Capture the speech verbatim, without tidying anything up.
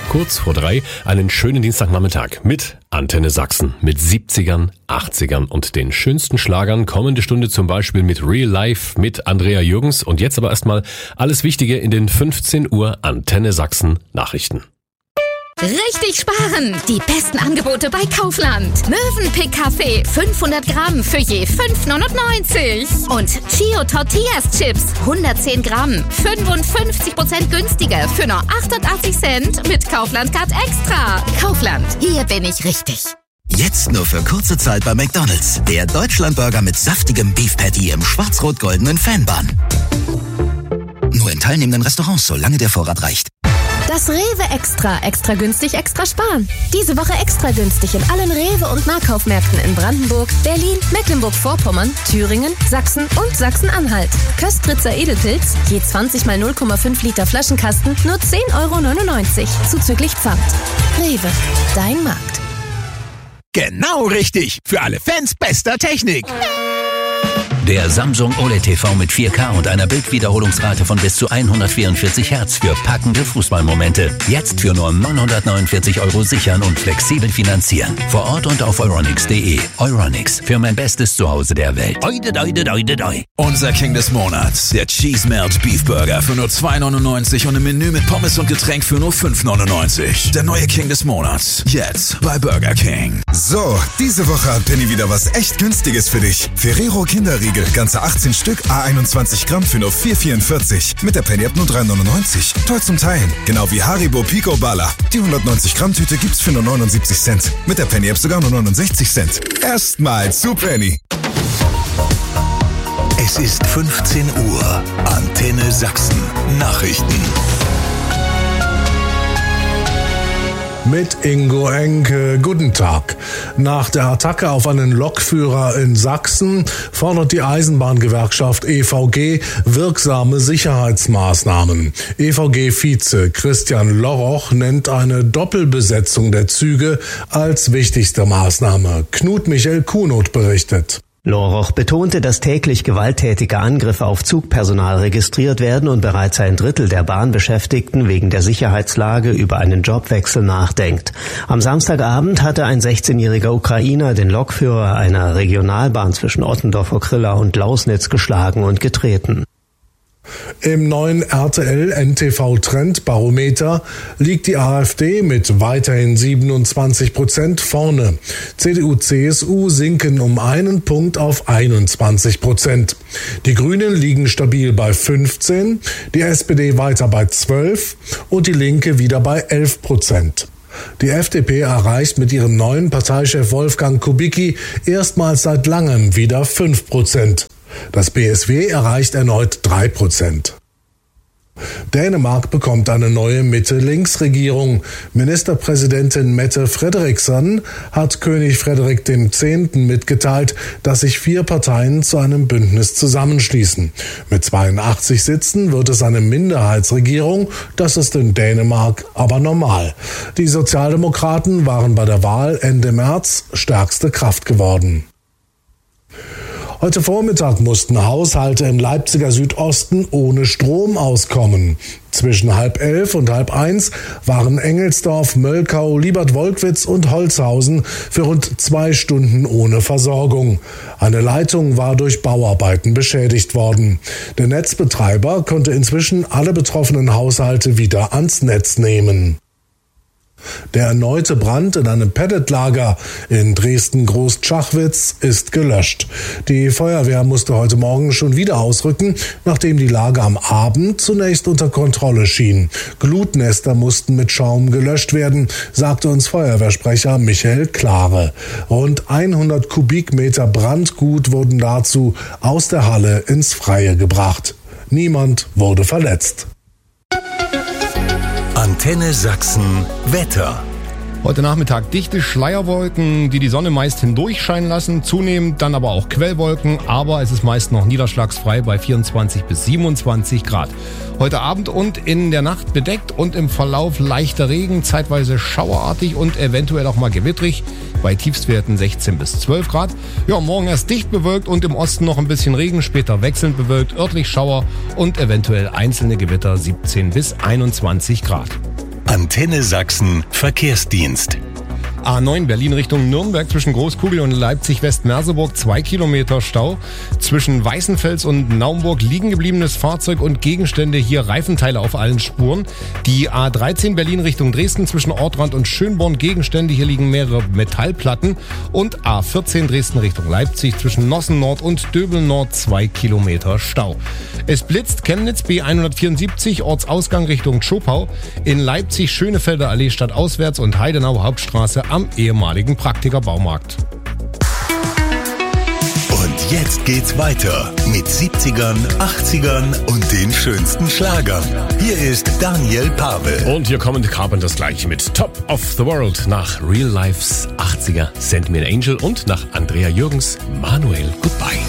kurz vor drei. Einen schönen Dienstagnachmittag mit Antenne Sachsen. Mit siebzigern, achtzigern und den schönsten Schlagern. Kommende Stunde zum Beispiel mit Real Life mit Andrea Jürgens. Und jetzt aber erstmal alles Wichtige in den fünfzehn Uhr Antenne Sachsen Nachrichten. Richtig sparen! Die besten Angebote bei Kaufland. Mövenpick Kaffee fünfhundert Gramm für je fünf neunundneunzig. Und Chio Tortillas Chips hundertzehn Gramm, fünfundfünfzig Prozent günstiger für nur achtundachtzig Cent mit Kaufland Card Extra. Kaufland, hier bin ich richtig. Jetzt nur für kurze Zeit bei McDonald's. Der Deutschlandburger mit saftigem Beef Patty im schwarz-rot-goldenen Fanbun. Nur in teilnehmenden Restaurants, solange der Vorrat reicht. Das Rewe Extra. Extra günstig, extra sparen. Diese Woche extra günstig in allen Rewe- und Nahkaufmärkten in Brandenburg, Berlin, Mecklenburg-Vorpommern, Thüringen, Sachsen und Sachsen-Anhalt. Köstritzer Edelpilz, je zwanzig mal null Komma fünf Liter Flaschenkasten, nur zehn Euro neunundneunzig. Zuzüglich Pfand. Rewe, dein Markt. Genau richtig. Für alle Fans bester Technik. Der Samsung O L E D T V mit vier K und einer Bildwiederholungsrate von bis zu hundertvierundvierzig Hertz für packende Fußballmomente. Jetzt für nur neunhundertneunundvierzig Euro sichern und flexibel finanzieren. Vor Ort und auf euronics punkt de. Euronics, für mein bestes Zuhause der Welt. Oide, oide, oide, oide. Unser King des Monats, der Cheese Melt Beef Burger für nur zwei neunundneunzig und im Menü mit Pommes und Getränk für nur fünf neunundneunzig. Der neue King des Monats, jetzt bei Burger King. So, diese Woche hat Penny wieder was echt Günstiges für dich. Ferrero Kinderriegel, ganze achtzehn Stück, à einundzwanzig Gramm für nur vier vierundvierzig. Mit der Penny App nur drei neunundneunzig. Toll zum Teilen. Genau wie Haribo Pico Bala. Die hundertneunzig Gramm Tüte gibt's für nur neunundsiebzig Cent. Mit der Penny App sogar nur neunundsechzig Cent. Erstmal zu Penny. Es ist fünfzehn Uhr. Antenne Sachsen. Nachrichten. Mit Ingo Enke. Guten Tag. Nach der Attacke auf einen Lokführer in Sachsen fordert die Eisenbahngewerkschaft E V G wirksame Sicherheitsmaßnahmen. E V G-Vize Christian Loroch nennt eine Doppelbesetzung der Züge als wichtigste Maßnahme. Knut Michael Kuhnot berichtet. Loroch betonte, dass täglich gewalttätige Angriffe auf Zugpersonal registriert werden und bereits ein Drittel der Bahnbeschäftigten wegen der Sicherheitslage über einen Jobwechsel nachdenkt. Am Samstagabend hatte ein sechzehnjähriger Ukrainer den Lokführer einer Regionalbahn zwischen Ottendorf-Okrilla und Lausnitz geschlagen und getreten. Im neuen R T L N T V-Trendbarometer liegt die AfD mit weiterhin siebenundzwanzig Prozent vorne. C D U C S U sinken um einen Punkt auf einundzwanzig Prozent. Die Grünen liegen stabil bei fünfzehn, die S P D weiter bei zwölf und die Linke wieder bei elf Prozent. Die F D P erreicht mit ihrem neuen Parteichef Wolfgang Kubicki erstmals seit langem wieder fünf Prozent. Das B S W erreicht erneut drei Prozent. Dänemark bekommt eine neue Mitte-Links-Regierung. Ministerpräsidentin Mette Frederiksen hat König Frederik der Zehnte mitgeteilt, dass sich vier Parteien zu einem Bündnis zusammenschließen. Mit zweiundachtzig Sitzen wird es eine Minderheitsregierung. Das ist in Dänemark aber normal. Die Sozialdemokraten waren bei der Wahl Ende März stärkste Kraft geworden. Heute Vormittag mussten Haushalte im Leipziger Südosten ohne Strom auskommen. Zwischen halb elf und halb eins waren Engelsdorf, Möllkau, Liebert-Wolkwitz und Holzhausen für rund zwei Stunden ohne Versorgung. Eine Leitung war durch Bauarbeiten beschädigt worden. Der Netzbetreiber konnte inzwischen alle betroffenen Haushalte wieder ans Netz nehmen. Der erneute Brand in einem Pelletlager in Dresden-Großschachwitz ist gelöscht. Die Feuerwehr musste heute Morgen schon wieder ausrücken, nachdem die Lage am Abend zunächst unter Kontrolle schien. Glutnester mussten mit Schaum gelöscht werden, sagte uns Feuerwehrsprecher Michael Klare. Rund hundert Kubikmeter Brandgut wurden dazu aus der Halle ins Freie gebracht. Niemand wurde verletzt. Antenne Sachsen Wetter. Heute Nachmittag dichte Schleierwolken, die die Sonne meist hindurchscheinen lassen, zunehmend dann aber auch Quellwolken, aber es ist meist noch niederschlagsfrei bei vierundzwanzig bis siebenundzwanzig Grad. Heute Abend und in der Nacht bedeckt und im Verlauf leichter Regen, zeitweise schauerartig und eventuell auch mal gewittrig, bei Tiefstwerten sechzehn bis zwölf Grad. Ja, morgen erst dicht bewölkt und im Osten noch ein bisschen Regen, später wechselnd bewölkt, örtlich Schauer und eventuell einzelne Gewitter siebzehn bis einundzwanzig Grad. Antenne Sachsen Verkehrsdienst. A neun Berlin Richtung Nürnberg zwischen Großkugel und Leipzig-West-Merseburg zwei Kilometer Stau. Zwischen Weißenfels und Naumburg liegen gebliebenes Fahrzeug und Gegenstände, hier Reifenteile auf allen Spuren. Die A dreizehn Berlin Richtung Dresden zwischen Ortrand und Schönborn Gegenstände, hier liegen mehrere Metallplatten. Und A vierzehn Dresden Richtung Leipzig zwischen Nossen Nord und Döbeln Nord zwei Kilometer Stau. Es blitzt Chemnitz B hundertvierundsiebzig Ortsausgang Richtung Zschopau. In Leipzig Schönefelder Allee stadtauswärts und Heidenau Hauptstraße am ehemaligen Praktiker Baumarkt. Und jetzt geht's weiter mit siebzigern, achtzigern und den schönsten Schlagern. Hier ist Daniel Pavel. Und hier kommen die Carpenters gleich mit Top of the World nach Real Lifes achtziger Send Me an Angel und nach Andrea Jürgens Manuel Goodbye.